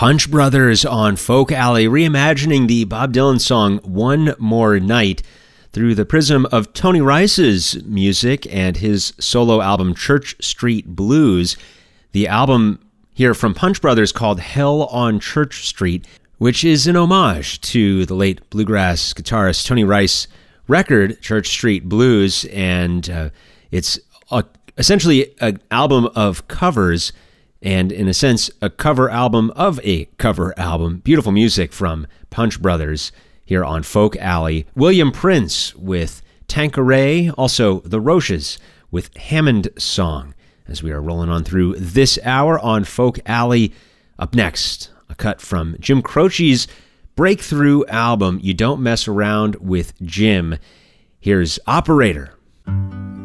Punch Brothers on Folk Alley, reimagining the Bob Dylan song One More Night through the prism of Tony Rice's music and his solo album Church Street Blues. The album here from Punch Brothers called Hell on Church Street, which is an homage to the late bluegrass guitarist Tony Rice record, Church Street Blues, and it's essentially an album of covers, and in a sense, a cover album of a cover album. Beautiful music from Punch Brothers here on Folk Alley. William Prince with Tanqueray, also The Roches with Hammond Song, as we are rolling on through this hour on Folk Alley. Up next, a cut from Jim Croce's breakthrough album, You Don't Mess Around with Jim. Here's Operator.